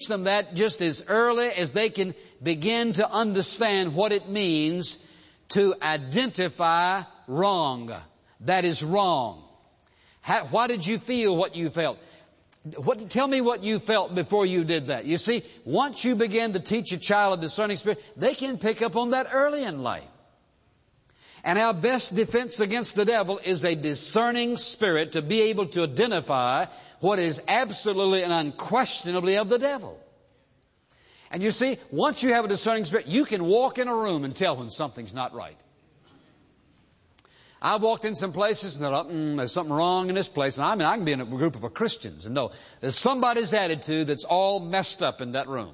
them that just as early as they can begin to understand what it means to identify wrong. That is wrong. Why did you feel what you felt? Tell me what you felt before you did that. You see, once you begin to teach a child a discerning spirit, they can pick up on that early in life. And our best defense against the devil is a discerning spirit, to be able to identify what is absolutely and unquestionably of the devil. And you see, once you have a discerning spirit, you can walk in a room and tell when something's not right. I've walked in some places and thought, there's something wrong in this place. And I can be in a group of Christians and know there's somebody's attitude that's all messed up in that room.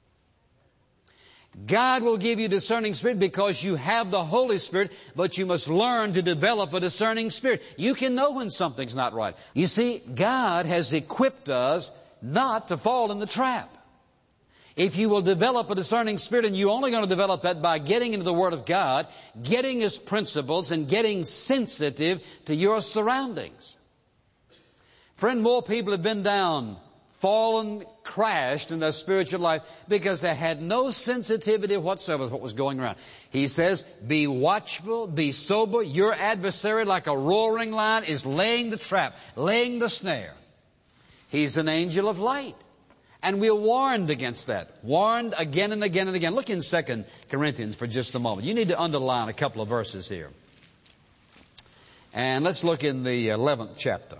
God will give you discerning spirit because you have the Holy Spirit, but you must learn to develop a discerning spirit. You can know when something's not right. You see, God has equipped us not to fall in the trap. If you will develop a discerning spirit, and you're only going to develop that by getting into the Word of God, getting His principles, and getting sensitive to your surroundings. Friend, more people have been down, fallen, crashed in their spiritual life because they had no sensitivity whatsoever to what was going around. He says, be watchful, be sober. Your adversary, like a roaring lion, is laying the trap, laying the snare. He's an angel of light. And we're warned against that. Warned again and again and again. Look in 2 Corinthians for just a moment. You need to underline a couple of verses here. And let's look in the 11th chapter.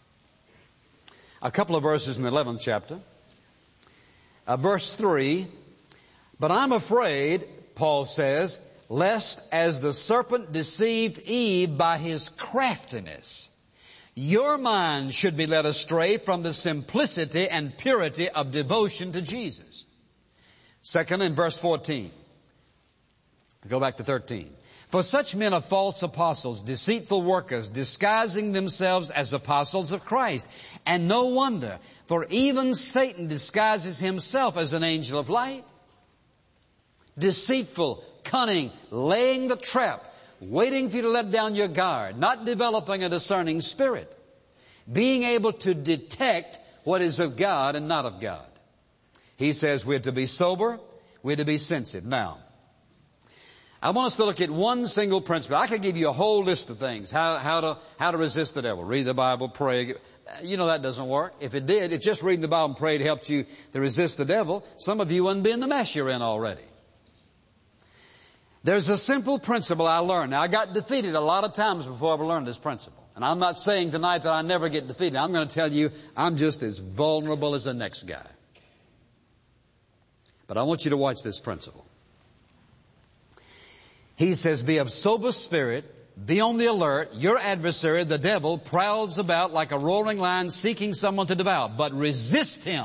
A couple of verses in the 11th chapter. Verse 3. But I'm afraid, Paul says, lest as the serpent deceived Eve by his craftiness, your mind should be led astray from the simplicity and purity of devotion to Jesus. Second, in verse 14. Go back to 13. For such men are false apostles, deceitful workers, disguising themselves as apostles of Christ. And no wonder, for even Satan disguises himself as an angel of light. Deceitful, cunning, laying the trap, waiting for you to let down your guard, not developing a discerning spirit, being able to detect what is of God and not of God. He says we're to be sober, we're to be sensitive. Now, I want us to look at one single principle. I could give you a whole list of things, how to resist the devil. Read the Bible, pray. You know that doesn't work. If it did, if just reading the Bible and praying helped you to resist the devil, some of you wouldn't be in the mess you're in already. There's a simple principle I learned. Now, I got defeated a lot of times before I learned this principle. And I'm not saying tonight that I never get defeated. I'm going to tell you I'm just as vulnerable as the next guy. But I want you to watch this principle. He says, be of sober spirit, be on the alert. Your adversary, the devil, prowls about like a roaring lion seeking someone to devour. But resist him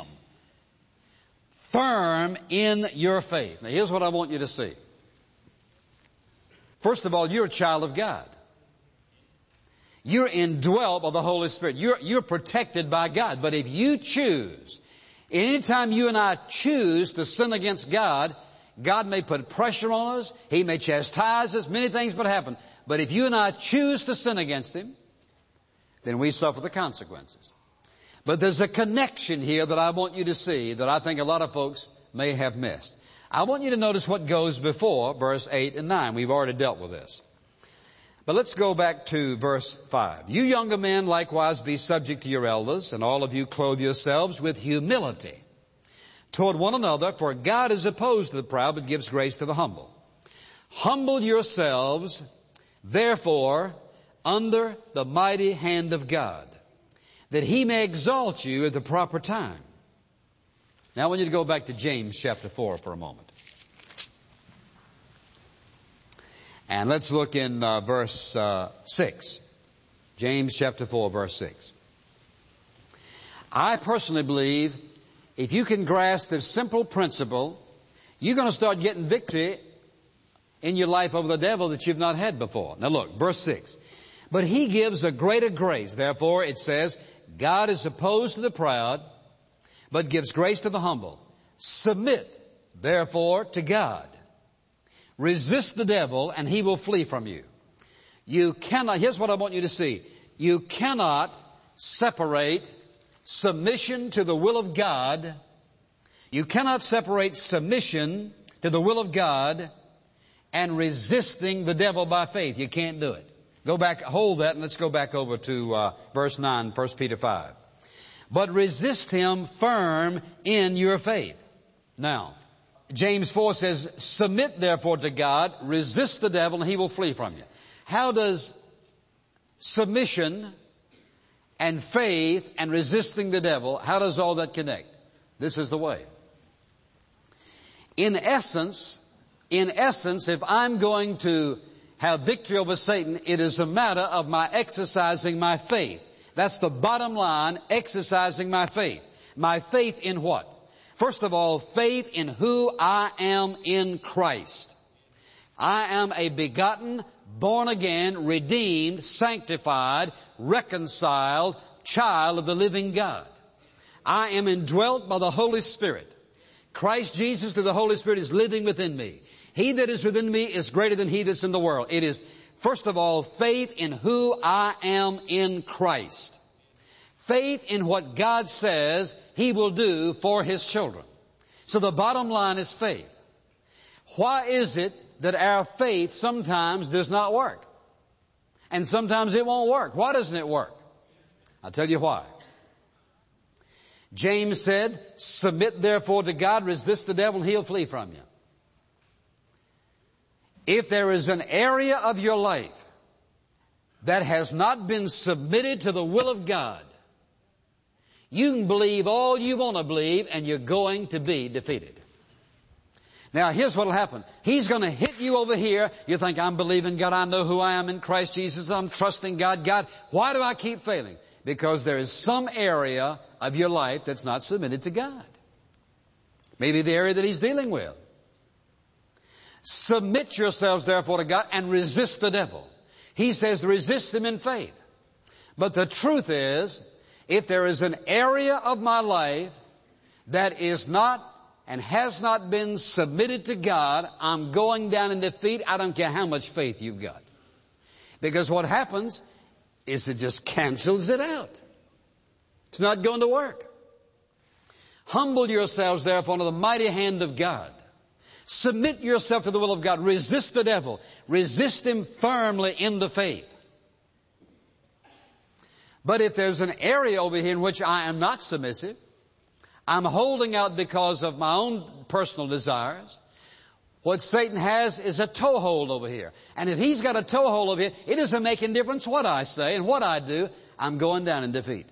firm in your faith. Now, here's what I want you to see. First of all, you're a child of God. You're indwelt by the Holy Spirit. You're protected by God. But if you choose, anytime you and I choose to sin against God, God may put pressure on us. He may chastise us. Many things would happen. But if you and I choose to sin against Him, then we suffer the consequences. But there's a connection here that I want you to see that I think a lot of folks may have missed. I want you to notice what goes before verse 8 and 9. We've already dealt with this. But let's go back to verse 5. You younger men likewise be subject to your elders, and all of you clothe yourselves with humility toward one another, for God is opposed to the proud, but gives grace to the humble. Humble yourselves, therefore, under the mighty hand of God, that He may exalt you at the proper time. Now I want you to go back to James chapter 4 for a moment. And let's look in verse 6. James chapter 4, verse 6. I personally believe if you can grasp this simple principle, you're going to start getting victory in your life over the devil that you've not had before. Now look, verse 6. But He gives a greater grace. Therefore, it says, God is opposed to the proud, but gives grace to the humble. Submit, therefore, to God. Resist the devil, and he will flee from you. You cannot, here's what I want you to see. You cannot separate submission to the will of God You cannot separate submission to the will of God and resisting the devil by faith. You can't do it. Go back, hold that, and let's go back over to verse 9, 1 Peter 5. But resist him firm in your faith. Now, James 4 says, submit therefore to God, resist the devil, and he will flee from you. How does submission and faith and resisting the devil, how does all that connect? This is the way. In essence, if I'm going to have victory over Satan, it is a matter of my exercising my faith. That's the bottom line, exercising my faith. My faith in what? First of all, faith in who I am in Christ. I am a begotten, born again, redeemed, sanctified, reconciled child of the living God. I am indwelt by the Holy Spirit. Christ Jesus through the Holy Spirit is living within me. He that is within me is greater than he that's in the world. It is, first of all, faith in who I am in Christ. Faith in what God says He will do for His children. So the bottom line is faith. Why is it that our faith sometimes does not work? And sometimes it won't work. Why doesn't it work? I'll tell you why. James said, submit therefore to God, resist the devil, and he'll flee from you. If there is an area of your life that has not been submitted to the will of God, you can believe all you want to believe, and you're going to be defeated. Now, here's what will happen. He's going to hit you over here. You think, I'm believing God. I know who I am in Christ Jesus. I'm trusting God. God, why do I keep failing? Because there is some area of your life that's not submitted to God. Maybe the area that He's dealing with. Submit yourselves, therefore, to God and resist the devil. He says resist him in faith. But the truth is, if there is an area of my life that is not and has not been submitted to God, I'm going down in defeat. I don't care how much faith you've got. Because what happens is it just cancels it out. It's not going to work. Humble yourselves, therefore, under the mighty hand of God. Submit yourself to the will of God. Resist the devil. Resist him firmly in the faith. But if there's an area over here in which I am not submissive, I'm holding out because of my own personal desires, what Satan has is a toehold over here. And if he's got a toehold over here, it doesn't make any difference what I say and what I do. I'm going down in defeat.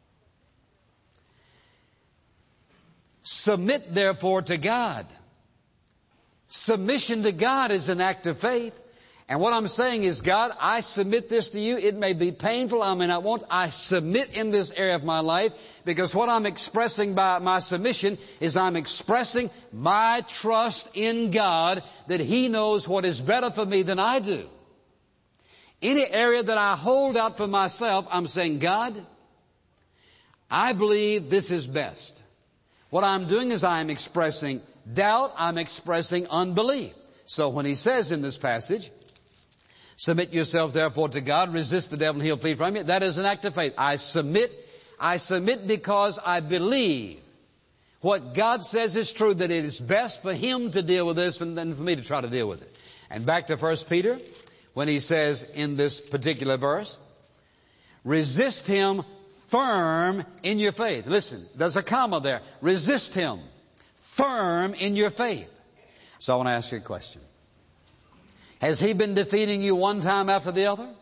Submit, therefore, to God. Submission to God is an act of faith. And what I'm saying is, God, I submit this to you. It may be painful. I may not want. I submit in this area of my life, because what I'm expressing by my submission is I'm expressing my trust in God that He knows what is better for me than I do. Any area that I hold out for myself, I'm saying, God, I believe this is best. What I'm doing is I'm expressing doubt. I'm expressing unbelief. So when He says in this passage, submit yourself therefore to God, resist the devil and he'll flee from you, that is an act of faith. I submit because I believe what God says is true, that it is best for Him to deal with this than for me to try to deal with it. And back to 1 Peter, when he says in this particular verse, resist him firm in your faith. Listen, there's a comma there. Resist him firm in your faith. So I want to ask you a question. Has he been defeating you one time after the other?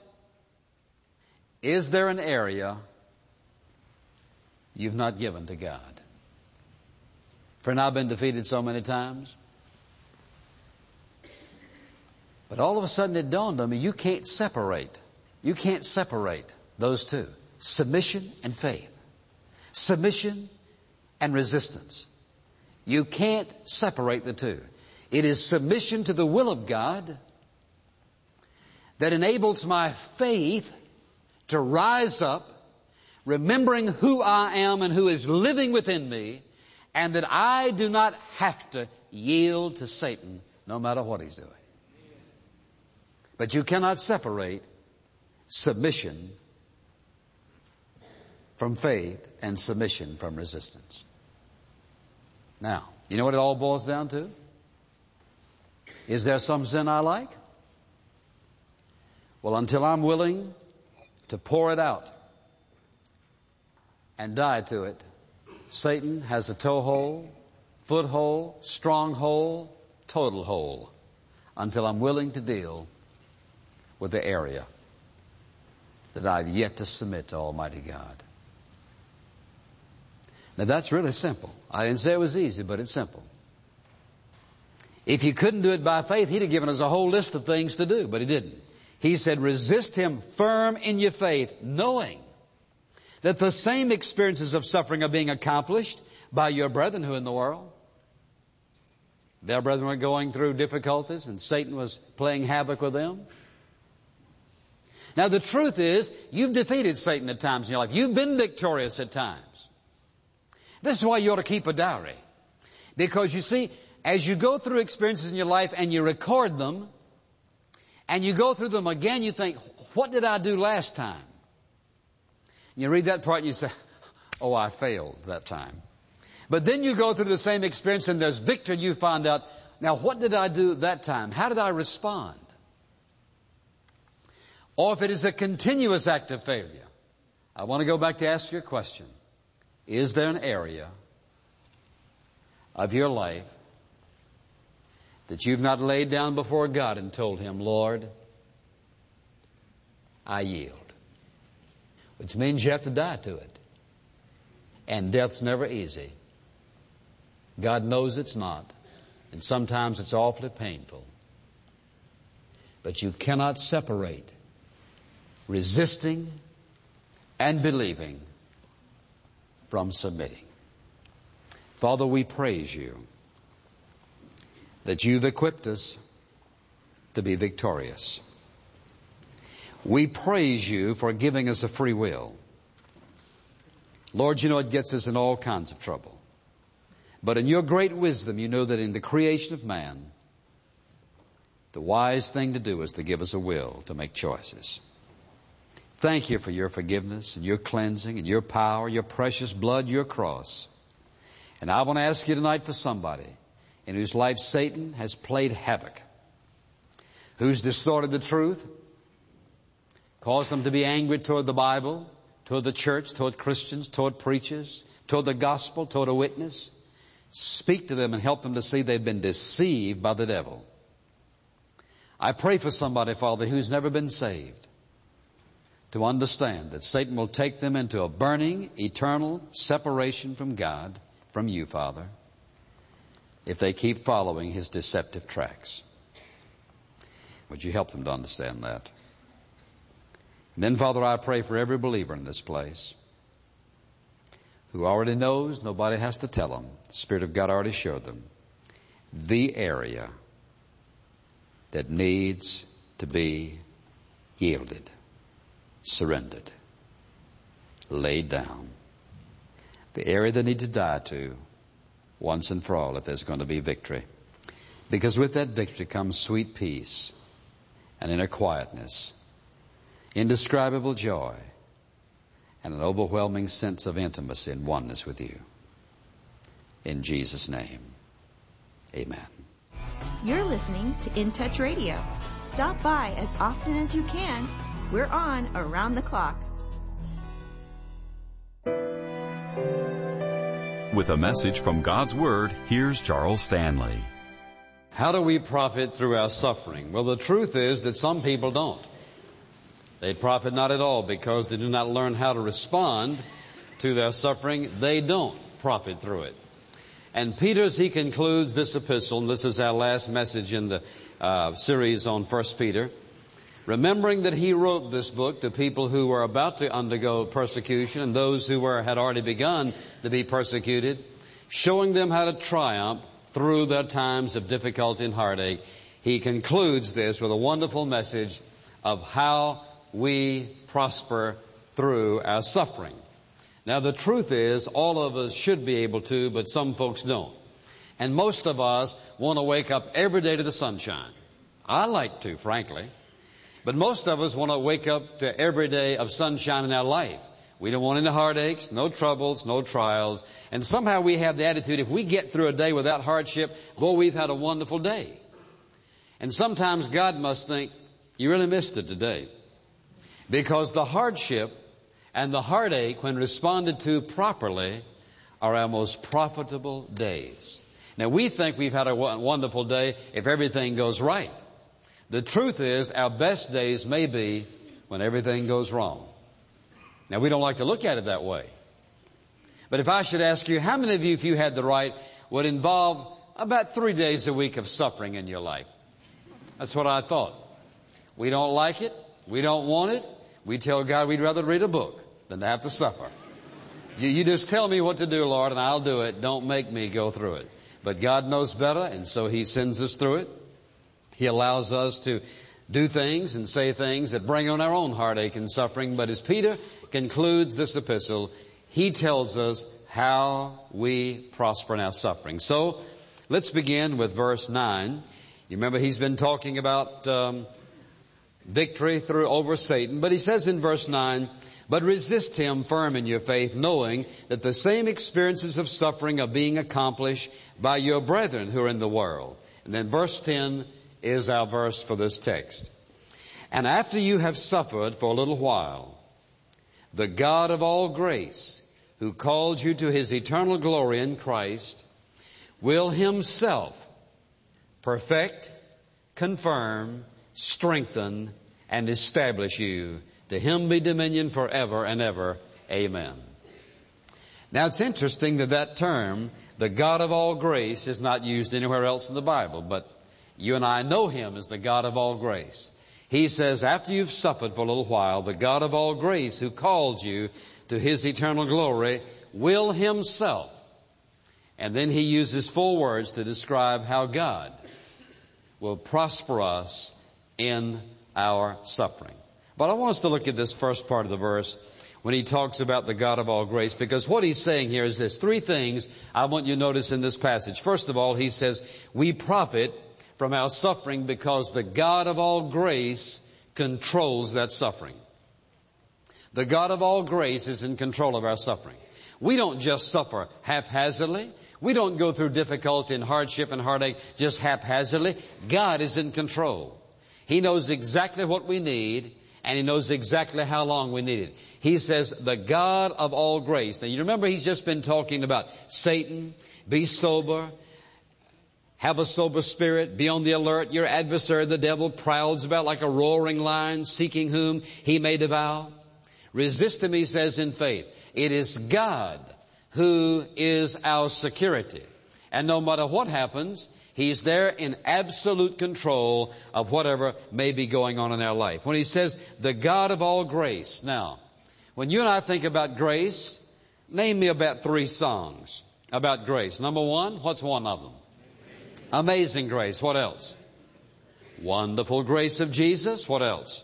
Is there an area you've not given to God? Friend, I've been defeated so many times. But all of a sudden it dawned on me, you can't separate those two. Submission and faith. Submission and resistance. You can't separate the two. It is submission to the will of God that enables my faith to rise up, remembering who I am and who is living within me, and that I do not have to yield to Satan no matter what he's doing. But you cannot separate submission from faith and submission from resistance. Now, you know what it all boils down to? Is there some sin I like? Well, until I'm willing to pour it out and die to it, Satan has a toehold, foothold, stronghold, total hold, until I'm willing to deal with the area that I've yet to submit to Almighty God. Now that's really simple. I didn't say it was easy, but it's simple. If He couldn't do it by faith, He'd have given us a whole list of things to do, but He didn't. He said, resist him firm in your faith, knowing that the same experiences of suffering are being accomplished by your brethren who are in the world. Their brethren were going through difficulties and Satan was playing havoc with them. Now the truth is, you've defeated Satan at times in your life. You've been victorious at times. This is why you ought to keep a diary. Because you see, as you go through experiences in your life and you record them, and you go through them again, you think, what did I do last time? And you read that part and you say, oh, I failed that time. But then you go through the same experience and there's victory and you find out, now what did I do that time? How did I respond? Or if it is a continuous act of failure, I want to go back to ask you a question. Is there an area of your life that you've not laid down before God and told Him, Lord, I yield? Which means you have to die to it. And death's never easy. God knows it's not. And sometimes it's awfully painful. But you cannot separate resisting and believing from submitting. Father, we praise You that You've equipped us to be victorious. We praise You for giving us a free will. Lord, You know it gets us in all kinds of trouble. But in Your great wisdom, You know that in the creation of man, the wise thing to do is to give us a will to make choices. Thank You for Your forgiveness and Your cleansing and Your power, Your precious blood, Your cross. And I want to ask You tonight for somebody in whose life Satan has played havoc, who's distorted the truth, caused them to be angry toward the Bible, toward the church, toward Christians, toward preachers, toward the gospel, toward a witness. Speak to them and help them to see they've been deceived by the devil. I pray for somebody, Father, who's never been saved, to understand that Satan will take them into a burning, eternal separation from God, from You, Father, if they keep following his deceptive tracks. Would You help them to understand that? And then, Father, I pray for every believer in this place who already knows, nobody has to tell them, the Spirit of God already showed them, the area that needs to be yielded, surrendered, laid down. The area they need to die to once and for all if there's going to be victory. Because with that victory comes sweet peace and inner quietness, indescribable joy, and an overwhelming sense of intimacy and oneness with You. In Jesus' name, amen. You're listening to In Touch Radio. Stop by as often as you can. We're on around the clock. With a message from God's Word, here's Charles Stanley. How do we profit through our suffering? Well, the truth is that some people don't. They profit not at all because they do not learn how to respond to their suffering. They don't profit through it. And Peter, as he concludes this epistle, and this is our last message in the series on 1 Peter, remembering that he wrote this book to people who were about to undergo persecution and those who had already begun to be persecuted, showing them how to triumph through their times of difficulty and heartache, he concludes this with a wonderful message of how we prosper through our suffering. Now, the truth is, all of us should be able to, but some folks don't. And most of us want to wake up every day to the sunshine. I like to, frankly. But most of us want to wake up to every day of sunshine in our life. We don't want any heartaches, no troubles, no trials. And somehow we have the attitude, if we get through a day without hardship, boy, we've had a wonderful day. And sometimes God must think, you really missed it today. Because the hardship and the heartache, when responded to properly, are our most profitable days. Now, we think we've had a wonderful day if everything goes right. The truth is, our best days may be when everything goes wrong. Now, we don't like to look at it that way. But if I should ask you, how many of you, if you had the right, would involve about 3 days a week of suffering in your life? That's what I thought. We don't like it. We don't want it. We tell God we'd rather read a book than to have to suffer. You just tell me what to do, Lord, and I'll do it. Don't make me go through it. But God knows better, and so He sends us through it. He allows us to do things and say things that bring on our own heartache and suffering. But as Peter concludes this epistle, he tells us how we prosper in our suffering. So let's begin with verse 9. You remember he's been talking about victory over Satan. But he says in verse 9, but resist him firm in your faith, knowing that the same experiences of suffering are being accomplished by your brethren who are in the world. And then verse 10 is our verse for this text. And after you have suffered for a little while, the God of all grace, who called you to His eternal glory in Christ, will Himself perfect, confirm, strengthen, and establish you. To Him be dominion forever and ever. Amen. Now it's interesting that term, the God of all grace, is not used anywhere else in the Bible, but you and I know Him as the God of all grace. He says, after you've suffered for a little while, the God of all grace, who called you to His eternal glory, will Himself. And then he uses 4 words to describe how God will prosper us in our suffering. But I want us to look at this first part of the verse when he talks about the God of all grace, because what he's saying here is this. 3 things I want you to notice in this passage. First of all, he says, we profit from our suffering because the God of all grace controls that suffering. The God of all grace is in control of our suffering. We don't just suffer haphazardly. We don't go through difficulty and hardship and heartache just haphazardly. God is in control. He knows exactly what we need, and He knows exactly how long we need it. He says, the God of all grace. Now, you remember he's just been talking about Satan. Be sober. Have a sober spirit. Be on the alert. Your adversary, the devil, prowls about like a roaring lion, seeking whom he may devour. Resist him, he says, in faith. It is God who is our security. And no matter what happens, He's there in absolute control of whatever may be going on in our life. When he says, the God of all grace. Now, when you and I think about grace, name me about 3 songs about grace. Number 1, what's one of them? Amazing Grace. What else? Wonderful Grace of Jesus. What else?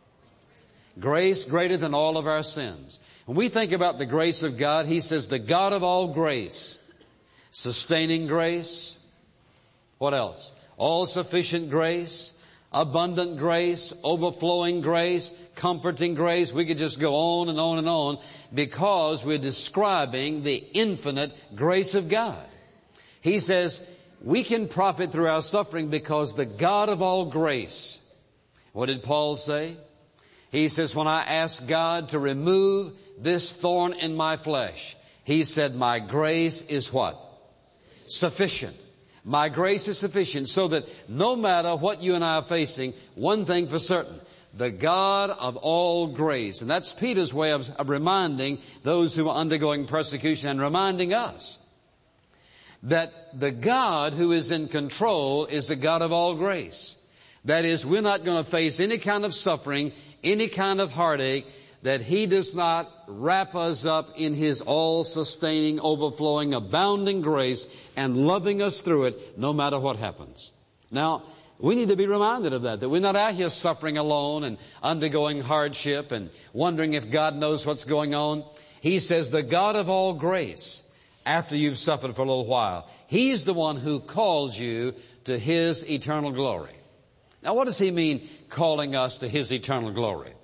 Grace greater than all of our sins. When we think about the grace of God, he says the God of all grace. Sustaining grace. What else? All sufficient grace. Abundant grace. Overflowing grace. Comforting grace. We could just go on and on and on because we're describing the infinite grace of God. He says, we can profit through our suffering because the God of all grace. What did Paul say? He says, when I asked God to remove this thorn in my flesh, He said, my grace is what? Sufficient. My grace is sufficient, so that no matter what you and I are facing, one thing for certain, the God of all grace. And that's Peter's way of reminding those who are undergoing persecution and reminding us that the God who is in control is the God of all grace. That is, we're not going to face any kind of suffering, any kind of heartache, that He does not wrap us up in His all-sustaining, overflowing, abounding grace and loving us through it no matter what happens. Now, we need to be reminded of that we're not out here suffering alone and undergoing hardship and wondering if God knows what's going on. He says, the God of all grace, after you've suffered for a little while, He's the one who called you to His eternal glory. Now, what does He mean, calling us to His eternal glory?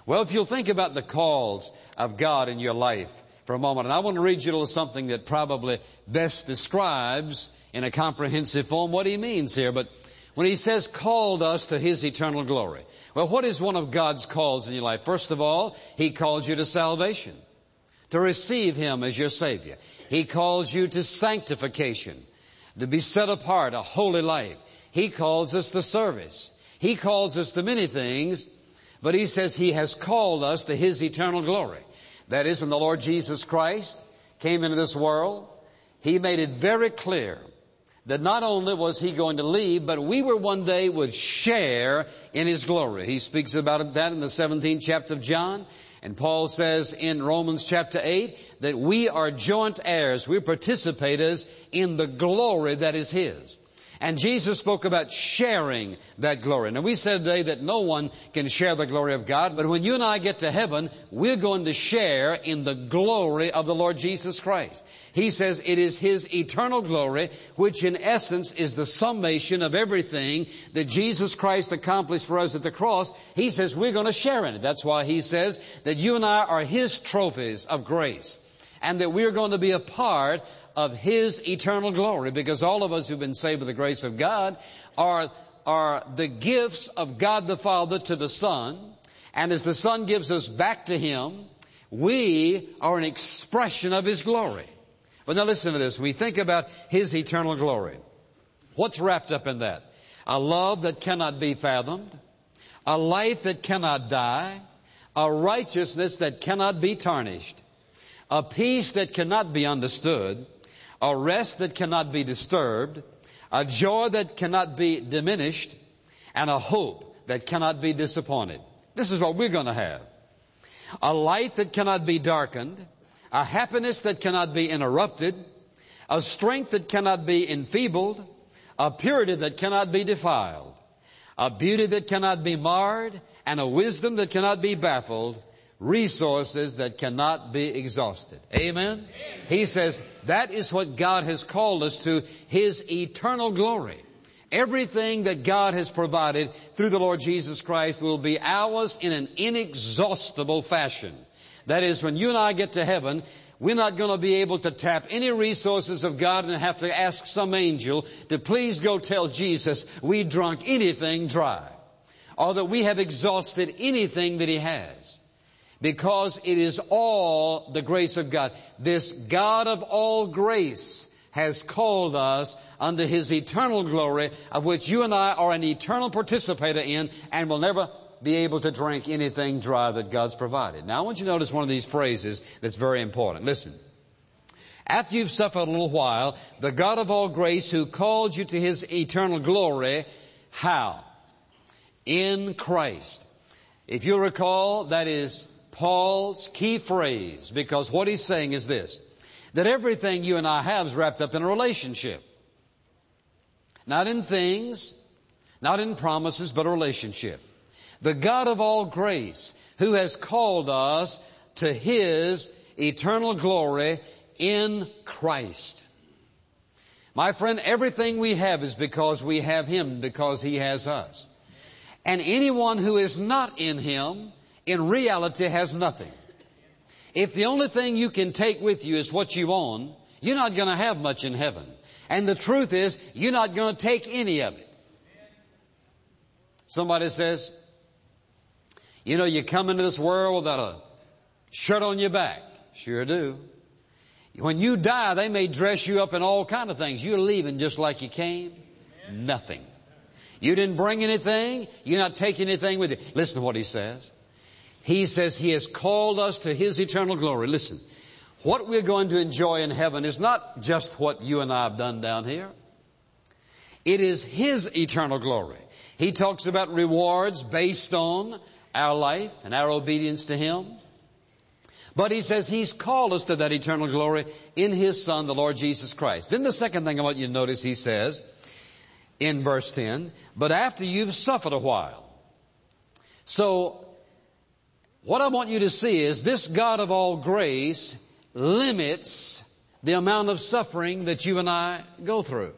Well, if you'll think about the calls of God in your life for a moment, and I want to read you a little something that probably best describes in a comprehensive form what he means here. But when he says called us to his eternal glory, well, what is one of God's calls in your life? First of all, he called you to salvation, to receive him as your Savior. He calls you to sanctification, to be set apart, a holy life. He calls us to service. He calls us to many things, but he says he has called us to his eternal glory. That is, when the Lord Jesus Christ came into this world, he made it very clear that not only was he going to leave, but we were one day would share in his glory. He speaks about that in the 17th chapter of John. And Paul says in Romans chapter 8 that we are joint heirs. We're participators in the glory that is his. And Jesus spoke about sharing that glory. Now, we said today that no one can share the glory of God, but when you and I get to heaven, we're going to share in the glory of the Lord Jesus Christ. He says it is his eternal glory, which in essence is the summation of everything that Jesus Christ accomplished for us at the cross. He says we're going to share in it. That's why he says that you and I are his trophies of grace, and that we're going to be a part of his eternal glory, because all of us who've been saved by the grace of God are the gifts of God the Father to the Son. And as the Son gives us back to him, we are an expression of his glory. But now listen to this. We think about his eternal glory. What's wrapped up in that? A love that cannot be fathomed, a life that cannot die, a righteousness that cannot be tarnished, a peace that cannot be understood, a rest that cannot be disturbed, a joy that cannot be diminished, and a hope that cannot be disappointed. This is what we're going to have. A light that cannot be darkened, a happiness that cannot be interrupted, a strength that cannot be enfeebled, a purity that cannot be defiled, a beauty that cannot be marred, and a wisdom that cannot be baffled, resources that cannot be exhausted. Amen? He says that is what God has called us to, his eternal glory. Everything that God has provided through the Lord Jesus Christ will be ours in an inexhaustible fashion. That is, when you and I get to heaven, we're not going to be able to tap any resources of God and have to ask some angel to please go tell Jesus we drunk anything dry, or that we have exhausted anything that he has. Because it is all the grace of God. This God of all grace has called us unto his eternal glory, of which you and I are an eternal participator in, and will never be able to drink anything dry that God's provided. Now I want you to notice one of these phrases that's very important. Listen. After you've suffered a little while, the God of all grace who called you to his eternal glory, how? In Christ. If you'll recall, that is Paul's key phrase, because what he's saying is this, that everything you and I have is wrapped up in a relationship. Not in things, not in promises, but a relationship. The God of all grace, who has called us to his eternal glory in Christ. My friend, everything we have is because we have him, because he has us. And anyone who is not in him, in reality, has nothing. If the only thing you can take with you is what you own, you're not going to have much in heaven. And the truth is, you're not going to take any of it. Somebody says, you know, you come into this world without a shirt on your back. Sure do. When you die, they may dress you up in all kind of things. You're leaving just like you came. Nothing. You didn't bring anything. You're not taking anything with you. Listen to what he says. He says he has called us to his eternal glory. Listen, what we're going to enjoy in heaven is not just what you and I have done down here. It is his eternal glory. He talks about rewards based on our life and our obedience to him. But he says he's called us to that eternal glory in his Son, the Lord Jesus Christ. Then the second thing I want you to notice, he says in verse 10, but after you've suffered a while. So what I want you to see is this God of all grace limits the amount of suffering that you and I go through.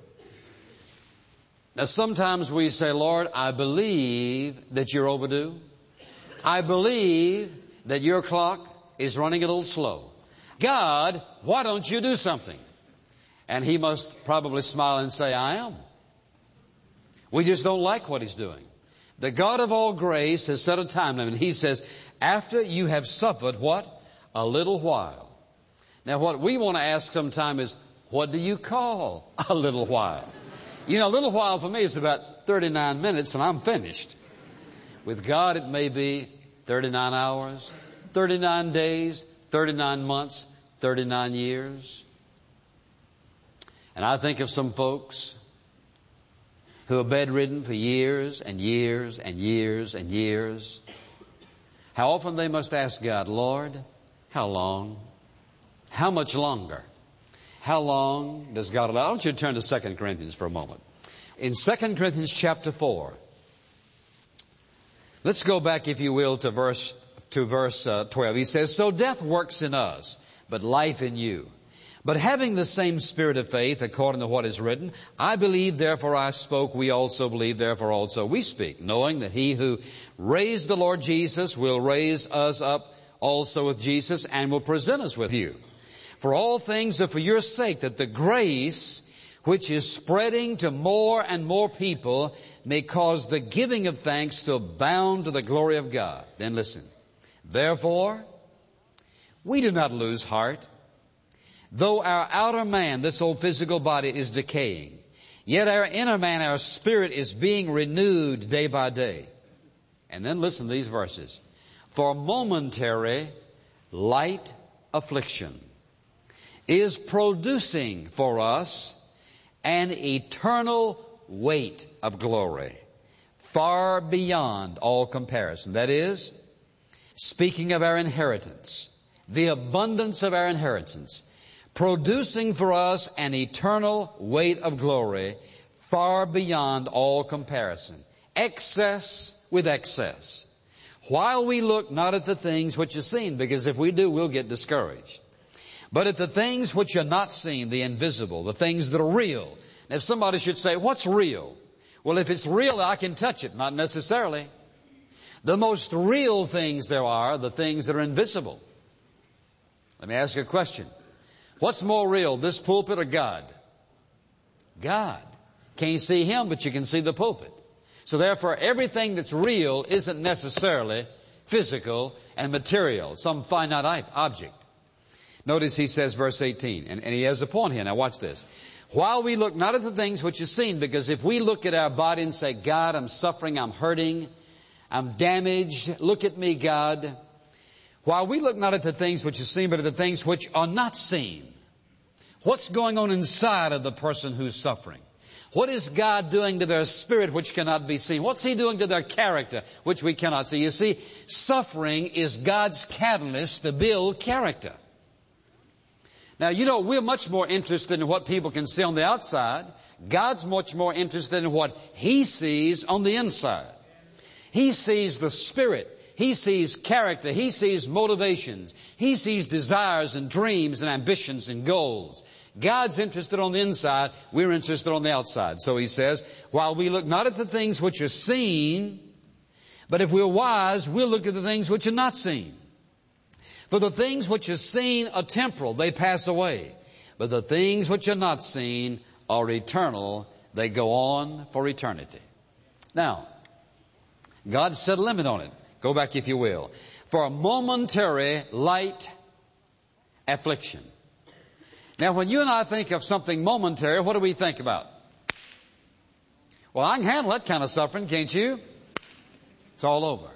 Now sometimes we say, Lord, I believe that you're overdue. I believe that your clock is running a little slow. God, why don't you do something? And he must probably smile and say, I am. We just don't like what he's doing. The God of all grace has set a time limit. He says, after you have suffered what? A little while. Now what we want to ask sometime is, what do you call a little while? You know, a little while for me is about 39 minutes and I'm finished. With God it may be 39 hours, 39 days, 39 months, 39 years. And I think of some folks who are bedridden for years and years and years and years. How often they must ask God, Lord, how long? How much longer? How long does God allow? I want you to turn to 2 Corinthians for a moment. In 2 Corinthians chapter 4, let's go back, if you will, to verse 12. He says, so death works in us, but life in you. But having the same spirit of faith, according to what is written, I believe, therefore I spoke, we also believe, therefore also we speak, knowing that he who raised the Lord Jesus will raise us up also with Jesus and will present us with you. For all things are for your sake, that the grace which is spreading to more and more people may cause the giving of thanks to abound to the glory of God. Then listen. Therefore, we do not lose heart. Though our outer man, this old physical body, is decaying, yet our inner man, our spirit, is being renewed day by day. And then listen to these verses. For momentary light affliction is producing for us an eternal weight of glory, far beyond all comparison. That is, speaking of our inheritance, the abundance of our inheritance, producing for us an eternal weight of glory far beyond all comparison. Excess with excess. While we look not at the things which are seen, because if we do, we'll get discouraged. But at the things which are not seen, the invisible, the things that are real. And if somebody should say, what's real? Well, if it's real, I can touch it. Not necessarily. The most real things there are, the things that are invisible. Let me ask you a question. What's more real, this pulpit or God? God. Can't see him, but you can see the pulpit. So therefore, everything that's real isn't necessarily physical and material, some finite object. Notice he says, verse 18, and he has a point here. Now watch this. While we look not at the things which are seen, because if we look at our body and say, God, I'm suffering, I'm hurting, I'm damaged, look at me, God. While we look not at the things which are seen, but at the things which are not seen. What's going on inside of the person who's suffering? What is God doing to their spirit which cannot be seen? What's he doing to their character which we cannot see? You see, suffering is God's catalyst to build character. Now, you know, we're much more interested in what people can see on the outside. God's much more interested in what he sees on the inside. He sees the spirit. He sees character. He sees motivations. He sees desires and dreams and ambitions and goals. God's interested on the inside. We're interested on the outside. So he says, while we look not at the things which are seen, but if we're wise, we'll look at the things which are not seen. For the things which are seen are temporal. They pass away. But the things which are not seen are eternal. They go on for eternity. Now, God set a limit on it. Go back, if you will. For a momentary light affliction. Now, when you and I think of something momentary, what do we think about? Well, I can handle that kind of suffering, can't you? It's all over.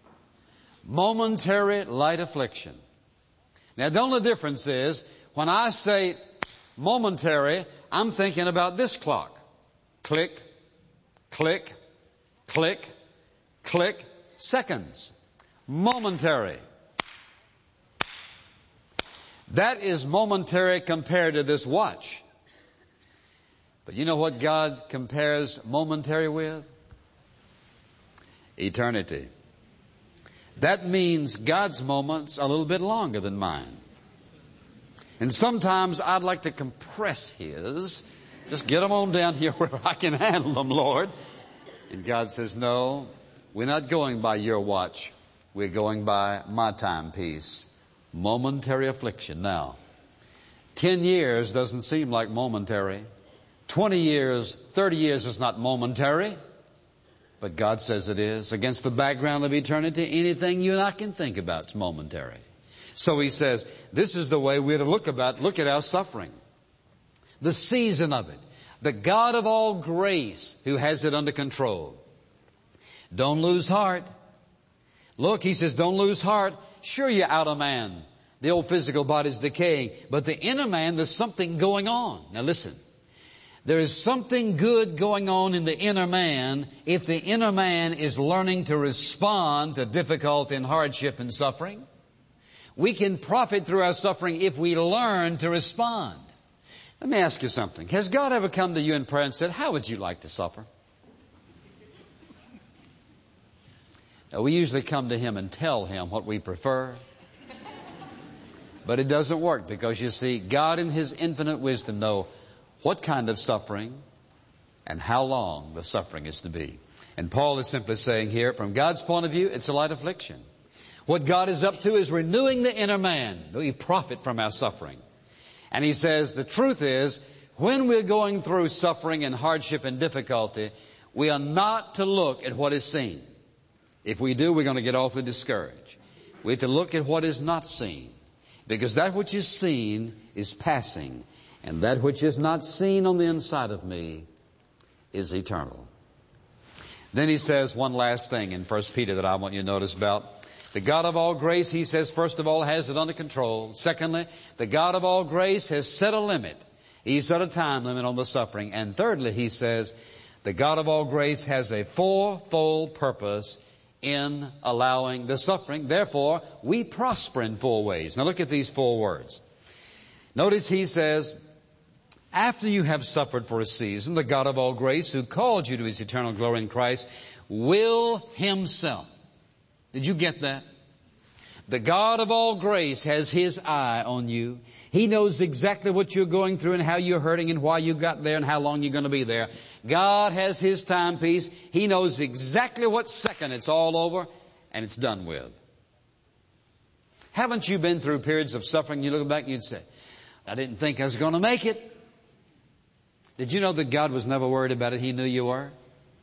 Momentary light affliction. Now, the only difference is, when I say momentary, I'm thinking about this clock. Click, click, click, click. Seconds. Momentary. That is momentary compared to this watch. But you know what God compares momentary with? Eternity. That means God's moments are a little bit longer than mine. And sometimes I'd like to compress his. Just get them on down here where I can handle them, Lord. And God says, no. We're not going by your watch. We're going by my timepiece. Momentary affliction. Now, 10 years doesn't seem like momentary. 20 years, 30 years is not momentary. But God says it is. Against the background of eternity, anything you and I can think about is momentary. So He says, this is the way we're to look at our suffering. The season of it. The God of all grace who has it under control. Don't lose heart. Look, He says, don't lose heart. Sure, you're outer man. The old physical body's decaying. But the inner man, there's something going on. Now listen. There is something good going on in the inner man if the inner man is learning to respond to difficulty and hardship and suffering. We can profit through our suffering if we learn to respond. Let me ask you something. Has God ever come to you in prayer and said, how would you like to suffer? Now, we usually come to Him and tell Him what we prefer. But it doesn't work because, you see, God in His infinite wisdom knows what kind of suffering and how long the suffering is to be. And Paul is simply saying here, from God's point of view, it's a light affliction. What God is up to is renewing the inner man. We profit from our suffering. And he says, the truth is, when we're going through suffering and hardship and difficulty, we are not to look at what is seen. If we do, we're going to get awfully discouraged. We have to look at what is not seen. Because that which is seen is passing. And that which is not seen on the inside of me is eternal. Then he says one last thing in 1 Peter that I want you to notice about. The God of all grace, he says, first of all, has it under control. Secondly, the God of all grace has set a limit. He set a time limit on the suffering. And thirdly, he says, the God of all grace has a fourfold purpose in allowing the suffering. Therefore, we prosper in 4 ways. Now look at these 4 words. Notice he says, after you have suffered for a season, the God of all grace, who called you to His eternal glory in Christ, will Himself. Did you get that? The God of all grace has His eye on you. He knows exactly what you're going through and how you're hurting and why you got there and how long you're going to be there. God has His timepiece. He knows exactly what second it's all over and it's done with. Haven't you been through periods of suffering? You look back and you'd say, I didn't think I was going to make it. Did you know that God was never worried about it? He knew you were.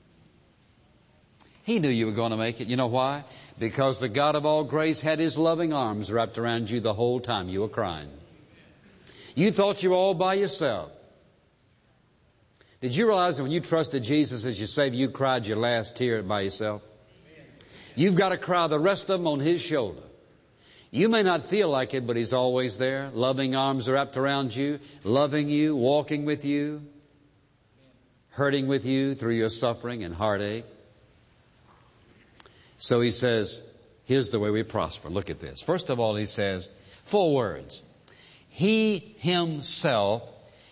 He knew you were going to make it. You know why? Because the God of all grace had His loving arms wrapped around you the whole time you were crying. You thought you were all by yourself. Did you realize that when you trusted Jesus as your Savior, you cried your last tear by yourself? You've got to cry the rest of them on His shoulder. You may not feel like it, but He's always there. Loving arms wrapped around you, loving you, walking with you, hurting with you through your suffering and heartache. So he says, here's the way we prosper. Look at this. First of all, he says 4 words. He Himself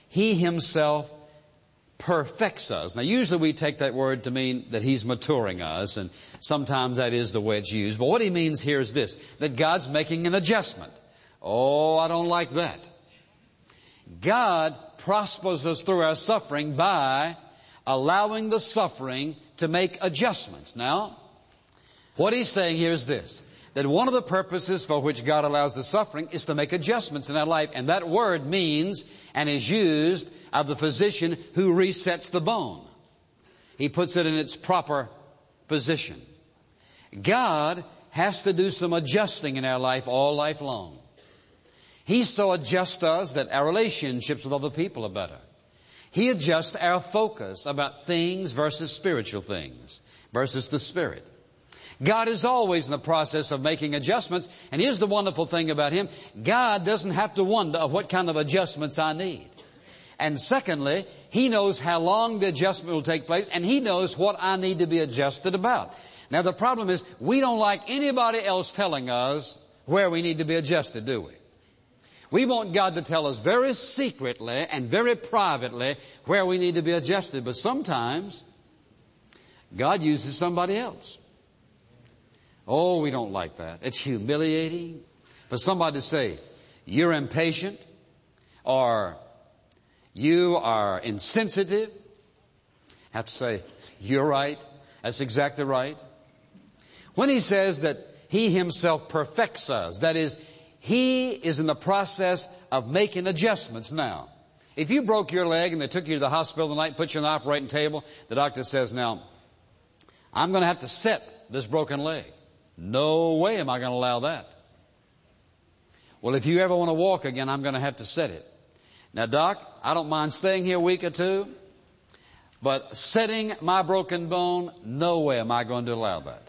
perfects us. Now, usually we take that word to mean that He's maturing us, and sometimes that is the way it's used. But what he means here is this, that God's making an adjustment. Oh, I don't like that. God prospers us through our suffering by allowing the suffering to make adjustments. Now, what he's saying here is this, that one of the purposes for which God allows the suffering is to make adjustments in our life. And that word means and is used of the physician who resets the bone. He puts it in its proper position. God has to do some adjusting in our life all life long. He so adjusts us that our relationships with other people are better. He adjusts our focus about things versus spiritual things, versus the Spirit. God is always in the process of making adjustments. And here's the wonderful thing about Him. God doesn't have to wonder what kind of adjustments I need. And secondly, He knows how long the adjustment will take place, and He knows what I need to be adjusted about. Now the problem is, we don't like anybody else telling us where we need to be adjusted, do we? We want God to tell us very secretly and very privately where we need to be adjusted. But sometimes God uses somebody else. Oh, we don't like that. It's humiliating for somebody to say, you're impatient, or you are insensitive. I have to say, you're right. That's exactly right. When He says that He Himself perfects us. That is, He is in the process of making adjustments now. If you broke your leg and they took you to the hospital tonight, put you on the operating table, the doctor says, now, I'm going to have to set this broken leg. No way am I going to allow that. Well, if you ever want to walk again, I'm going to have to set it. Now, Doc, I don't mind staying here a week or two, but setting my broken bone, no way am I going to allow that.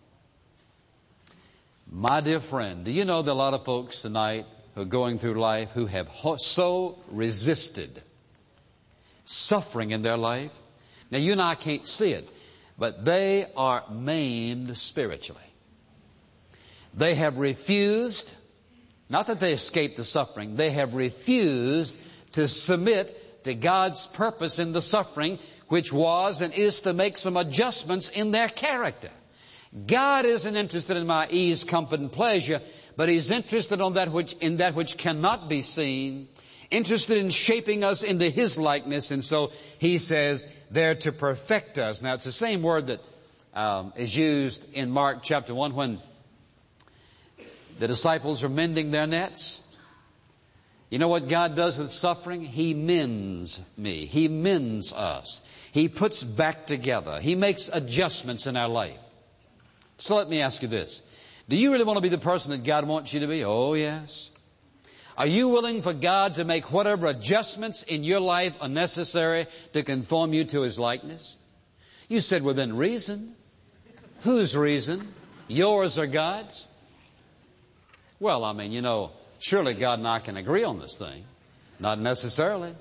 My dear friend, do you know that a lot of folks tonight who are going through life who have so resisted suffering in their life? Now, you and I can't see it, but they are maimed spiritually. They have refused, not that they escaped the suffering, they have refused to submit to God's purpose in the suffering, which was and is to make some adjustments in their character. God isn't interested in my ease, comfort, and pleasure, but He's interested in that which cannot be seen, interested in shaping us into His likeness, and so He says they're to perfect us. Now, it's the same word that is used in Mark chapter 1 when the disciples are mending their nets. You know what God does with suffering? He mends me. He mends us. He puts back together. He makes adjustments in our life. So let me ask you this. Do you really want to be the person that God wants you to be? Oh, yes. Are you willing for God to make whatever adjustments in your life are necessary to conform you to His likeness? You said within reason. Whose reason? Yours or God's? Well, I mean, surely God and I can agree on this thing. Not necessarily.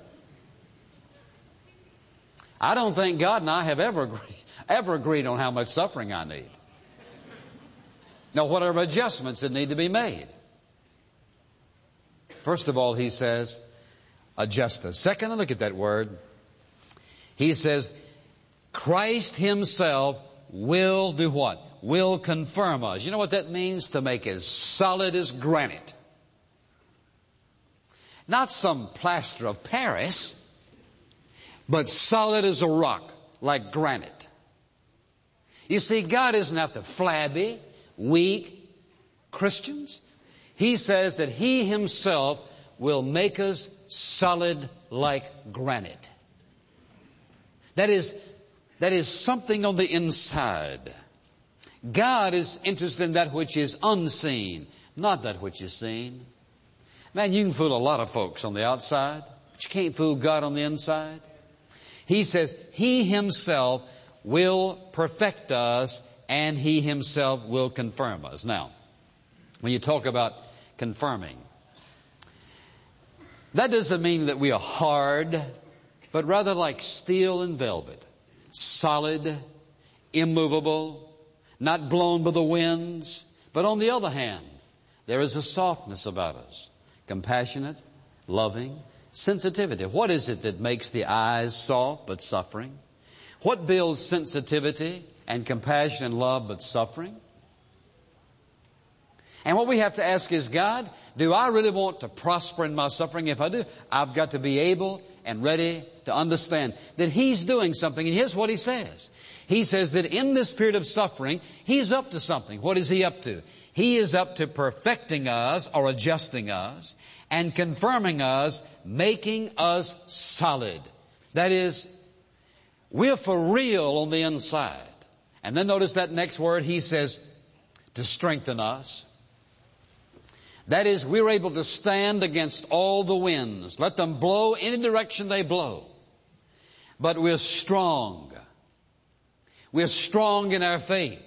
I don't think God and I have ever agreed on how much suffering I need. Now, whatever adjustments that need to be made. First of all, He says, adjust us. Second, look at that word. He says, Christ Himself will do what? Will confirm us. You know what that means? To make as solid as granite. Not some plaster of Paris, but solid as a rock, like granite. You see, God isn't after flabby, weak Christians. He says that He Himself will make us solid like granite. That is something on the inside. God is interested in that which is unseen, not that which is seen. Man, you can fool a lot of folks on the outside, but you can't fool God on the inside. He says He Himself will perfect us and He Himself will confirm us. Now, when you talk about confirming, that doesn't mean that we are hard, but rather like steel and velvet. Solid, immovable, not blown by the winds. But on the other hand, there is a softness about us. Compassionate, loving, sensitivity. What is it that makes the eyes soft but suffering? What builds sensitivity and compassion and love but suffering? And what we have to ask is, God, do I really want to prosper in my suffering? If I do, I've got to be able and ready to understand that He's doing something. And here's what He says. He says that in this period of suffering, He's up to something. What is He up to? He is up to perfecting us or adjusting us and confirming us, making us solid. That is, we're for real on the inside. And then notice that next word. He says to strengthen us. That is, we're able to stand against all the winds. Let them blow any direction they blow. But we're strong. We're strong in our faith.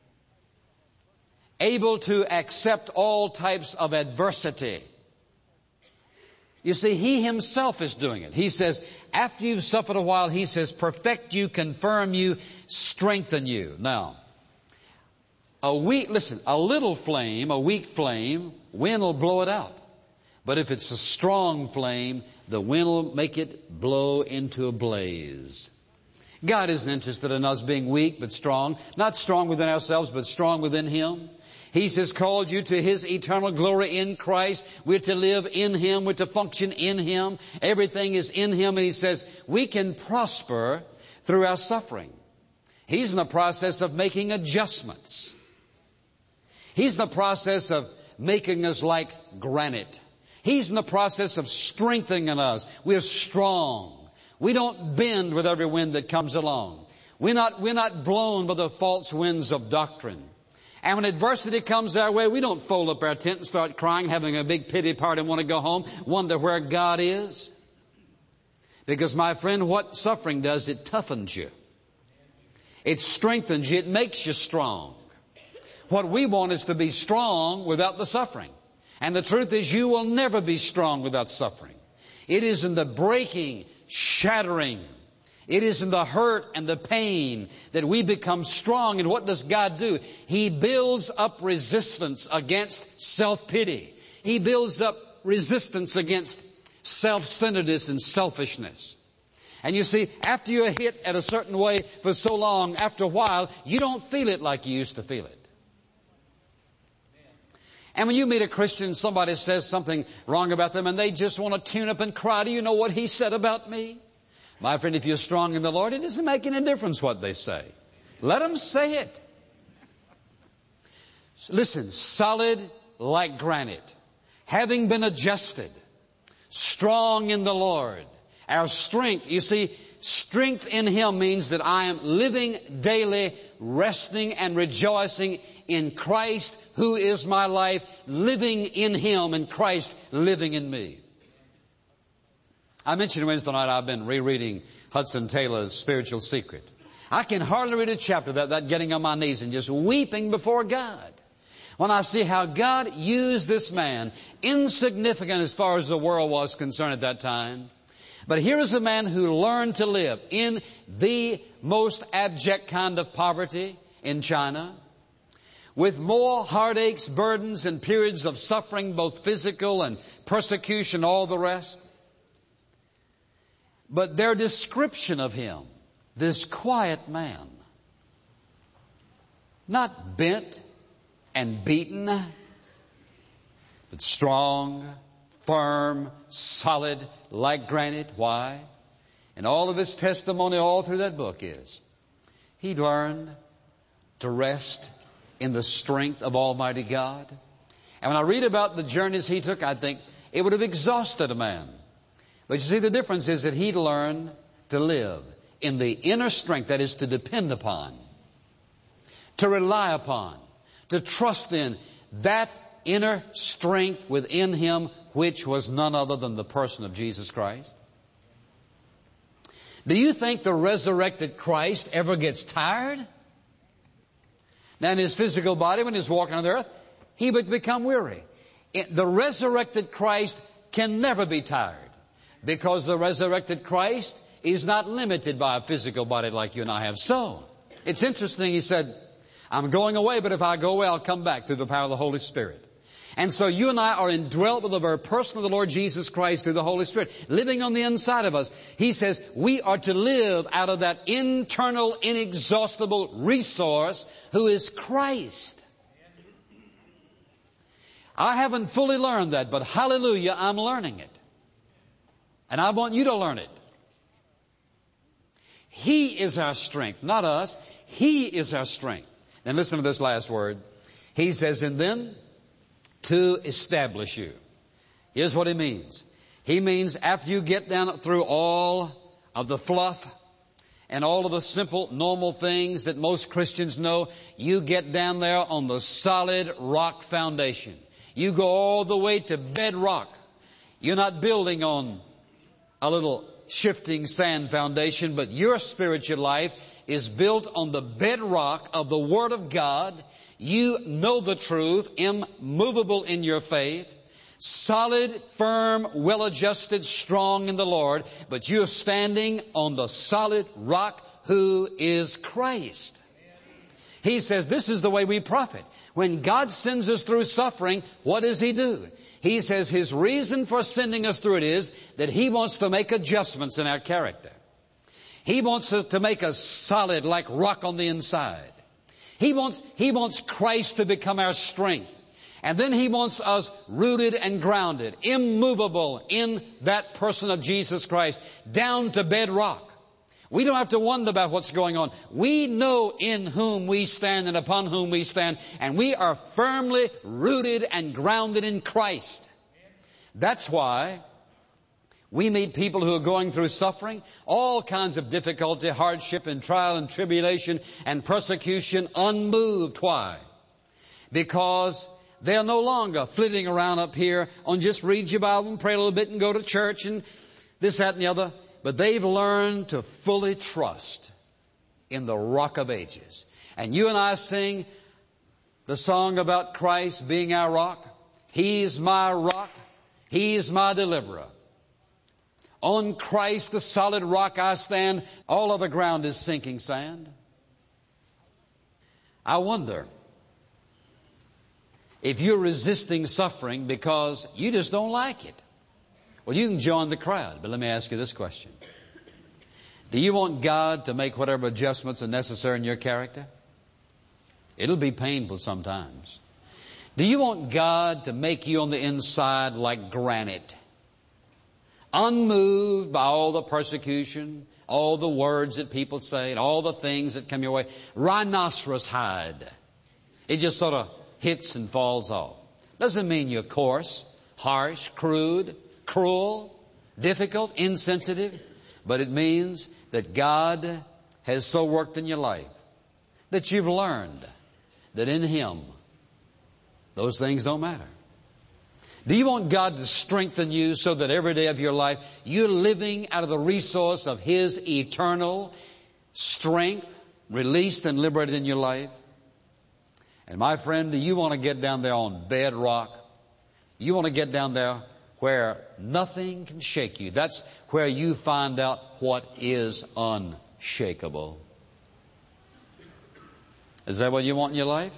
Able to accept all types of adversity. You see, He Himself is doing it. He says, after you've suffered a while, He says, perfect you, confirm you, strengthen you. Now, a little flame, a weak flame, wind will blow it out. But if it's a strong flame, the wind will make it blow into a blaze. God isn't interested in us being weak but strong. Not strong within ourselves, but strong within Him. He says, called you to His eternal glory in Christ. We're to live in Him. We're to function in Him. Everything is in Him. And He says, we can prosper through our suffering. He's in the process of making adjustments. He's in the process of making us like granite. He's in the process of strengthening us. We're strong. We don't bend with every wind that comes along. We're not blown by the false winds of doctrine. And when adversity comes our way, we don't fold up our tent and start crying, having a big pity party and want to go home, wonder where God is. Because, my friend, what suffering does, it toughens you. It strengthens you. It makes you strong. What we want is to be strong without the suffering. And the truth is, you will never be strong without suffering. It is in the breaking, shattering, it is in the hurt and the pain that we become strong. And what does God do? He builds up resistance against self-pity. He builds up resistance against self-centeredness and selfishness. And you see, after you're hit at a certain way for so long, after a while, you don't feel it like you used to feel it. And when you meet a Christian, somebody says something wrong about them and they just want to tune up and cry, do you know what he said about me? My friend, if you're strong in the Lord, it doesn't make any difference what they say. Let them say it. Listen, solid like granite, having been adjusted, strong in the Lord. Our strength, you see, strength in Him means that I am living daily, resting and rejoicing in Christ, who is my life, living in Him and Christ living in me. I mentioned Wednesday night I've been rereading Hudson Taylor's Spiritual Secret. I can hardly read a chapter without that getting on my knees and just weeping before God. When I see how God used this man, insignificant as far as the world was concerned at that time. But here is a man who learned to live in the most abject kind of poverty in China, with more heartaches, burdens, and periods of suffering, both physical and persecution, all the rest. But their description of him, this quiet man, not bent and beaten, but strong, firm, solid, like granite. Why? And all of his testimony all through that book is, he learned to rest in the strength of Almighty God. And when I read about the journeys he took, I think it would have exhausted a man. But you see, the difference is that he'd learned to live in the inner strength, that is to depend upon, to rely upon, to trust in that inner strength within him, which was none other than the person of Jesus Christ. Do you think the resurrected Christ ever gets tired? Now, in his physical body, when he's walking on the earth, he would become weary. The resurrected Christ can never be tired, because the resurrected Christ is not limited by a physical body like you and I have. So, it's interesting, he said, I'm going away, but if I go away, I'll come back through the power of the Holy Spirit. And so you and I are indwelt with the very person of the Lord Jesus Christ through the Holy Spirit, living on the inside of us. He says we are to live out of that internal, inexhaustible resource who is Christ. I haven't fully learned that, but hallelujah, I'm learning it. And I want you to learn it. He is our strength, not us. He is our strength. Then listen to this last word. He says, and then to establish you. Here's what he means. He means after you get down through all of the fluff and all of the simple, normal things that most Christians know, you get down there on the solid rock foundation. You go all the way to bedrock. You're not building on a little shifting sand foundation, but your spiritual life is built on the bedrock of the Word of God. You know the truth, immovable in your faith, solid, firm, well-adjusted, strong in the Lord, but you're standing on the solid rock who is Christ. He says this is the way we profit. When God sends us through suffering, what does He do? He says His reason for sending us through it is that He wants to make adjustments in our character. He wants us to make us solid like rock on the inside. He wants Christ to become our strength. And then He wants us rooted and grounded, immovable in that person of Jesus Christ, down to bedrock. We don't have to wonder about what's going on. We know in whom we stand and upon whom we stand, and we are firmly rooted and grounded in Christ. That's why we meet people who are going through suffering, all kinds of difficulty, hardship and trial and tribulation and persecution, unmoved. Why? Because they're no longer flitting around up here on just read your Bible and pray a little bit and go to church and this, that, and the other. But they've learned to fully trust in the Rock of Ages. And you and I sing the song about Christ being our rock. He's my rock. He's my deliverer. On Christ, the solid rock, I stand. All other ground is sinking sand. I wonder if you're resisting suffering because you just don't like it. Well, you can join the crowd, but let me ask you this question. Do you want God to make whatever adjustments are necessary in your character? It'll be painful sometimes. Do you want God to make you on the inside like granite, unmoved by all the persecution, all the words that people say, and all the things that come your way? Rhinoceros hide. It just sort of hits and falls off. Doesn't mean you're coarse, harsh, crude, cruel, difficult, insensitive, but it means that God has so worked in your life that you've learned that in Him those things don't matter. Do you want God to strengthen you so that every day of your life you're living out of the resource of His eternal strength released and liberated in your life? And my friend, do you want to get down there on bedrock? You want to get down there where nothing can shake you. That's where you find out what is unshakable. Is that what you want in your life?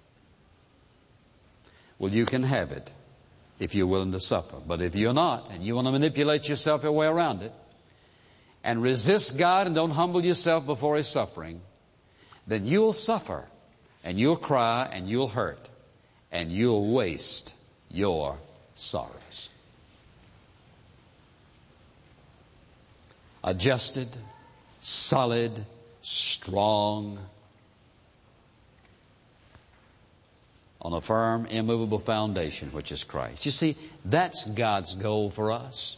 Well, you can have it if you're willing to suffer. But if you're not, and you want to manipulate yourself your way around it, and resist God and don't humble yourself before His suffering, then you'll suffer, and you'll cry, and you'll hurt, and you'll waste your sorrows. Adjusted, solid, strong, on a firm, immovable foundation, which is Christ. You see, that's God's goal for us.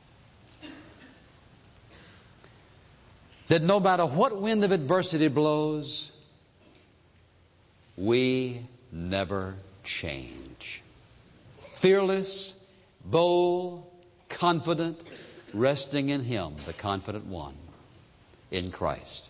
That no matter what wind of adversity blows, we never change. Fearless, bold, confident, resting in Him, the confident one, in Christ.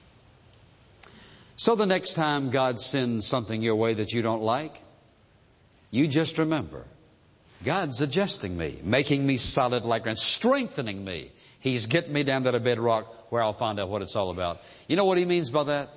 So the next time God sends something your way that you don't like, you just remember, God's adjusting me, making me solid like granite, strengthening me. He's getting me down to the bedrock where I'll find out what it's all about. You know what He means by that?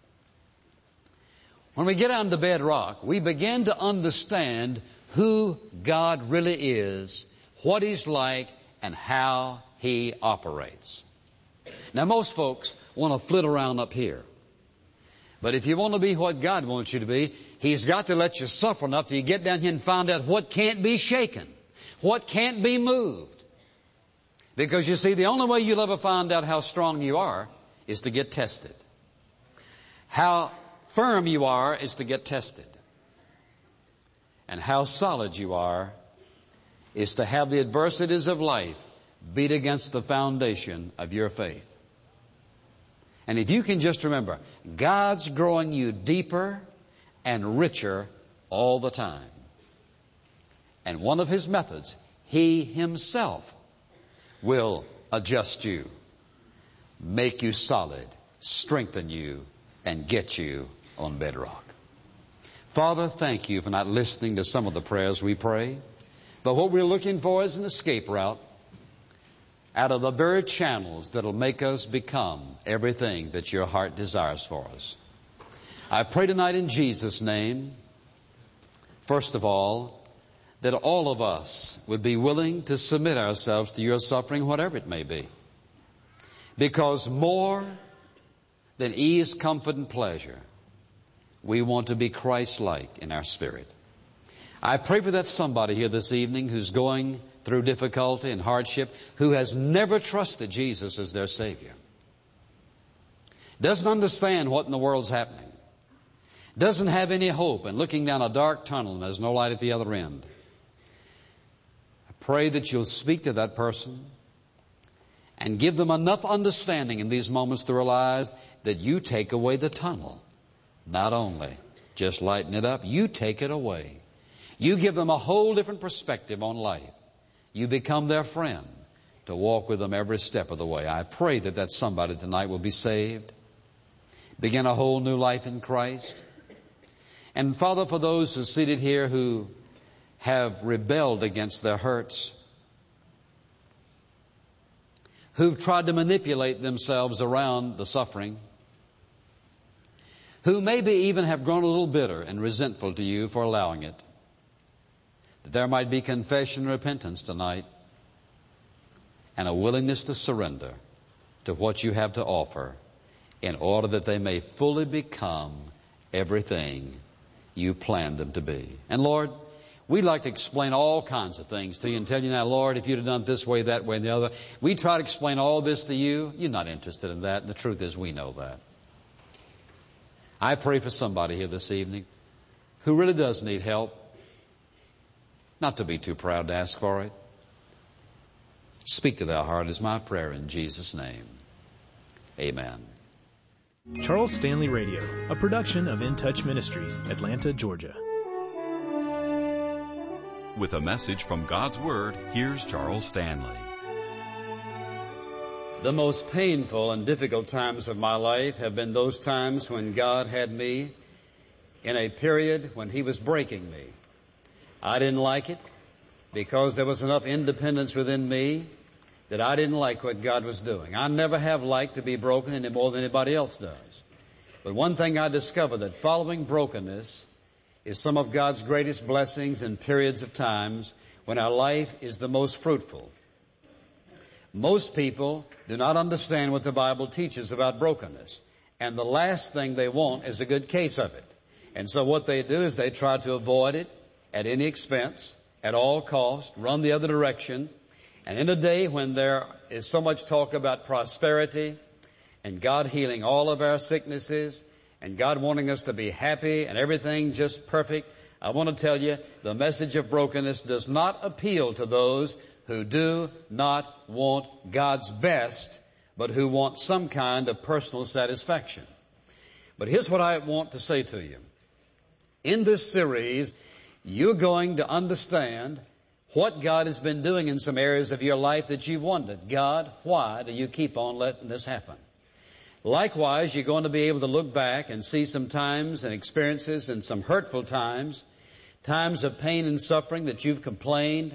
When we get on the bedrock, we begin to understand who God really is, what He's like, and how He operates. Now, most folks want to flit around up here. But if you want to be what God wants you to be, He's got to let you suffer enough till you get down here and find out what can't be shaken, what can't be moved. Because you see, the only way you'll ever find out how strong you are is to get tested. How firm you are is to get tested. And how solid you are is to have the adversities of life beat against the foundation of your faith. And if you can just remember, God's growing you deeper and richer all the time. And one of His methods, He Himself will adjust you, make you solid, strengthen you, and get you on bedrock. Father, thank You for not listening to some of the prayers we pray. But what we're looking for is an escape route out of the very channels that'll make us become everything that Your heart desires for us. I pray tonight in Jesus' name, first of all, that all of us would be willing to submit ourselves to Your suffering, whatever it may be. Because more than ease, comfort, and pleasure, we want to be Christ-like in our spirit. I pray for that somebody here this evening who's going through difficulty and hardship, who has never trusted Jesus as their Savior. doesn't understand what in the world's happening, doesn't have any hope, and looking down a dark tunnel and there's no light at the other end. I pray that you'll speak to that person and give them enough understanding in these moments to realize that you take away the tunnel. Not only just lighten it up, you take it away. You give them a whole different perspective on life. You become their friend to walk with them every step of the way. I pray that that somebody tonight will be saved, begin a whole new life in Christ. And Father, for those who are seated here who have rebelled against their hurts, who've tried to manipulate themselves around the suffering, who maybe even have grown a little bitter and resentful to you for allowing it, that there might be confession and repentance tonight and a willingness to surrender to what you have to offer in order that they may fully become everything you planned them to be. And Lord, we'd like to explain all kinds of things to you and tell you now, Lord, if you'd have done it this way, that way, and the other. We try to explain all this to you. You're not interested in that. The truth is we know that. I pray for somebody here this evening who really does need help, not to be too proud to ask for it. Speak to their heart is my prayer in Jesus' name. Amen. Charles Stanley Radio, a production of In Touch Ministries, Atlanta, Georgia. With a message from God's Word, here's Charles Stanley. The most painful and difficult times of my life have been those times when God had me in a period when He was breaking me. I didn't like it because there was enough independence within me that I didn't like what God was doing. I never have liked to be broken any more than anybody else does. But one thing I discovered, that following brokenness is some of God's greatest blessings in periods of times when our life is the most fruitful. Most people do not understand what the Bible teaches about brokenness. And the last thing they want is a good case of it. And so what they do is they try to avoid it at any expense, at all cost, run the other direction. And in a day when there is so much talk about prosperity and God healing all of our sicknesses and God wanting us to be happy and everything just perfect, I want to tell you the message of brokenness does not appeal to those who do not want God's best, but who want some kind of personal satisfaction. But here's what I want to say to you. In this series, you're going to understand what God has been doing in some areas of your life that you've wondered. God, why do you keep on letting this happen? Likewise, you're going to be able to look back and see some times and experiences and some hurtful times, times of pain and suffering that you've complained,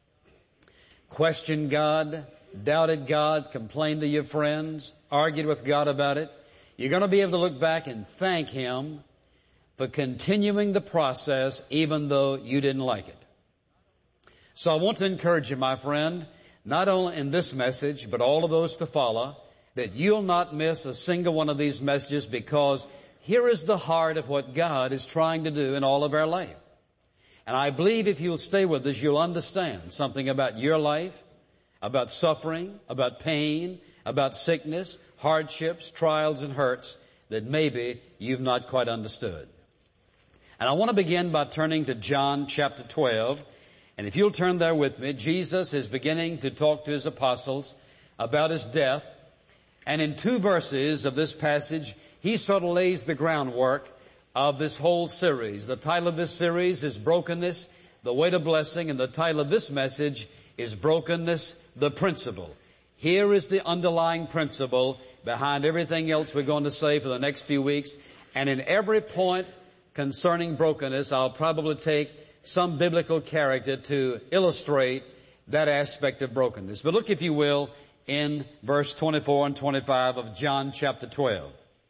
questioned God, doubted God, complained to your friends, argued with God about it. You're going to be able to look back and thank Him for continuing the process even though you didn't like it. So I want to encourage you, my friend, not only in this message, but all of those to follow, that you'll not miss a single one of these messages, because here is the heart of what God is trying to do in all of our life. And I believe if you'll stay with us, you'll understand something about your life, about suffering, about pain, about sickness, hardships, trials, and hurts that maybe you've not quite understood. And I want to begin by turning to John chapter 12. And if you'll turn there with me, Jesus is beginning to talk to His apostles about His death. And in 2 verses of this passage, He sort of lays the groundwork of this whole series. The title of this series is Brokenness, the Way to Blessing, and the title of this message is Brokenness, the Principle. Here is the underlying principle behind everything else we're going to say for the next few weeks. And in every point concerning brokenness, I'll probably take some biblical character to illustrate that aspect of brokenness. But look, if you will, in verse 24 and 25 of John chapter 12.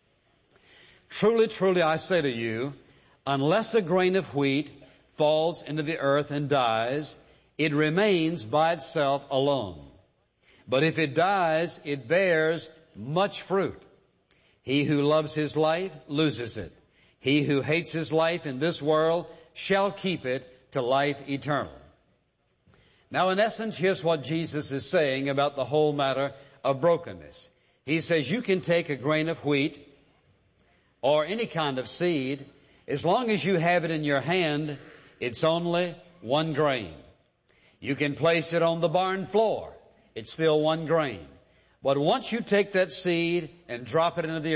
Truly, truly, I say to you, unless a grain of wheat falls into the earth and dies, it remains by itself alone. But if it dies, it bears much fruit. He who loves his life loses it. He who hates his life in this world shall keep it to life eternal. Now, in essence, here's what Jesus is saying about the whole matter of brokenness. He says you can take a grain of wheat or any kind of seed. As long as you have it in your hand, it's only 1 grain. You can place it on the barn floor. It's still 1 grain. But once you take that seed and drop it into the